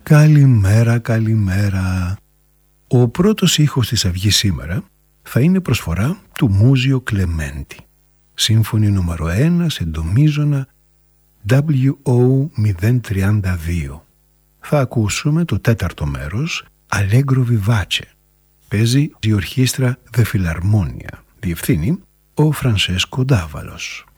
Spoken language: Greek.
Καλημέρα, καλημέρα. Ο πρώτος ήχος της Αυγής σήμερα θα είναι προσφορά του Μούζιο Κλεμέντη. Σύμφωνη νούμερο 1 σε ντομίζωνα WO032. Θα ακούσουμε το τέταρτο μέρος, Allegro Vivace. Παίζει η ορχήστρα The Philharmonia. Διευθύνει ο Φρανσέσκο Ντάβαλος.